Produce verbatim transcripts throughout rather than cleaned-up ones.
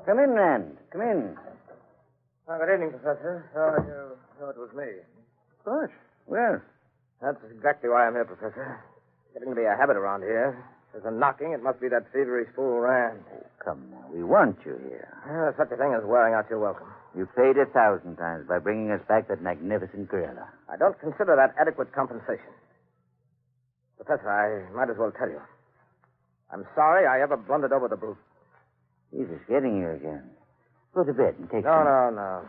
Come in, Rand. Come in. Oh, good evening, Professor. Oh, you know it was me. Of course. Well, That's exactly why I'm here, Professor. Getting to be a habit around here. There's a knocking. It must be that feverish fool, Rand. oh, come now. We want you here. Uh, such a thing as wearing out your welcome. You paid a thousand times by bringing us back that magnificent gorilla. I don't consider that adequate compensation. Professor, I might as well tell you. I'm sorry I ever blundered over the brute. He's just getting you again. Go to bed and take No, some... no, no.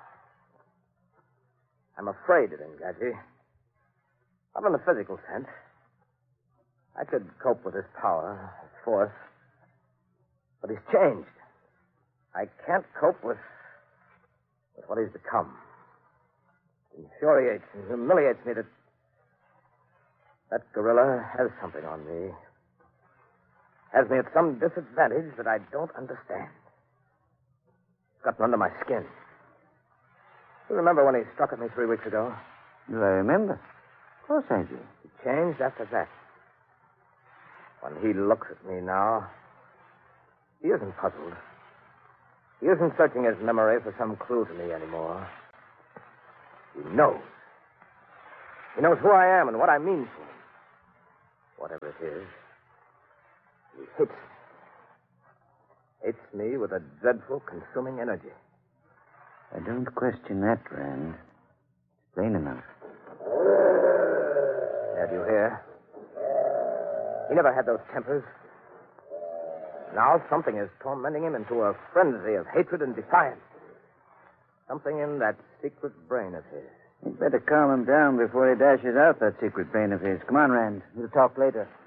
I'm afraid of him, Gadget. Not in the physical sense. I could cope with his power, his force. But he's changed. I can't cope with, with what he's become. It infuriates and humiliates me that that gorilla has something on me. Has me at some disadvantage that I don't understand. It's gotten under my skin. You remember when he struck at me three weeks ago? Do I remember? Of course I do. He changed after that. When he looks at me now, he isn't puzzled. He isn't searching his memory for some clue to me anymore. He knows. He knows who I am and what I mean to him. Whatever it is, he hates me. Hates me with a dreadful, consuming energy. I don't question that, Rand. It's plain enough. Have you hear? He never had those tempers. Now something is tormenting him into a frenzy of hatred and defiance. Something in that secret brain of his. You'd better calm him down before he dashes out that secret brain of his. Come on, Rand. We'll talk later.